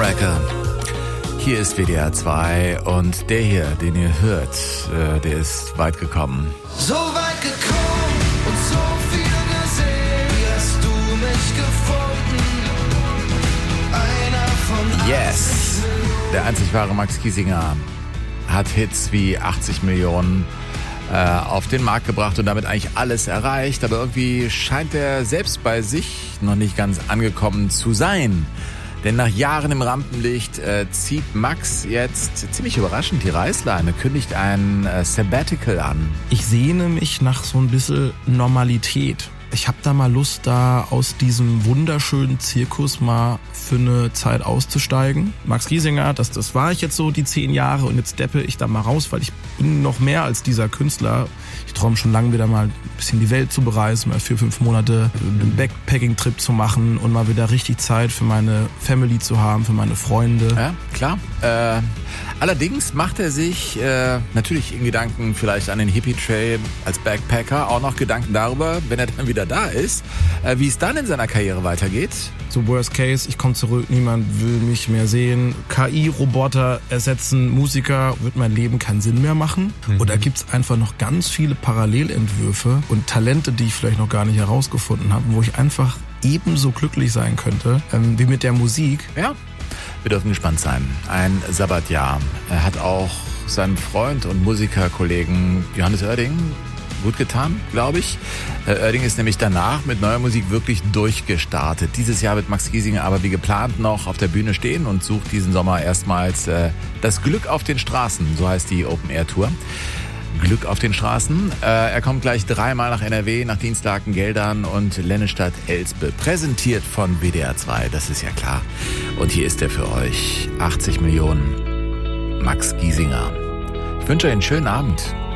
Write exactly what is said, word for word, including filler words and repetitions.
Strecke. Hier ist W D R zwei und der hier, den ihr hört, äh, der ist weit gekommen. So weit gekommen und so viel gesehen, wie hast du mich gefunden? Einer von Yes! Der einzig wahre Max Giesinger hat Hits wie achtzig Millionen äh, auf den Markt gebracht und damit eigentlich alles erreicht, aber irgendwie scheint er selbst bei sich noch nicht ganz angekommen zu sein. Denn nach Jahren im Rampenlicht äh, zieht Max jetzt ziemlich überraschend die Reißleine, kündigt ein äh, Sabbatical an. Ich sehne mich nach so ein bisschen Normalität. Ich habe da mal Lust, da aus diesem wunderschönen Zirkus mal für eine Zeit auszusteigen. Max Giesinger, das, das war ich jetzt so die zehn Jahre und jetzt steppe ich da mal raus, weil ich bin noch mehr als dieser Künstler. Ich träume schon lange wieder mal ein bisschen die Welt zu bereisen, mal vier, fünf Monate einen Backpacking-Trip zu machen und mal wieder richtig Zeit für meine Family zu haben, für meine Freunde. Ja, klar. Äh, allerdings macht er sich äh, natürlich in Gedanken vielleicht an den Hippie-Trail als Backpacker auch noch Gedanken darüber, wenn er dann wieder da ist, äh, wie es dann in seiner Karriere weitergeht. So Worst Case, ich komme zurück, niemand will mich mehr sehen. K I-Roboter ersetzen Musiker, wird mein Leben keinen Sinn mehr machen. Mhm. Oder gibt es einfach noch ganz viele Parallelentwürfe und Talente, die ich vielleicht noch gar nicht herausgefunden habe, wo ich einfach ebenso glücklich sein könnte ähm, wie mit der Musik. Ja, wir dürfen gespannt sein. Ein Sabbatjahr. Er hat auch seinem Freund und Musikerkollegen Johannes Oerding gut getan, glaube ich. Oerding ist nämlich danach mit neuer Musik wirklich durchgestartet. Dieses Jahr wird Max Giesinger aber wie geplant noch auf der Bühne stehen und sucht diesen Sommer erstmals äh, das Glück auf den Straßen, so heißt die Open-Air-Tour. Glück auf den Straßen. Äh, er kommt gleich dreimal nach N R W, nach Dienstlaken, Geldern und Lennestadt-Elspe. Präsentiert von W D R zwei, das ist ja klar. Und hier ist er für euch. achtzig Millionen. Max Giesinger. Ich wünsche euch einen schönen Abend.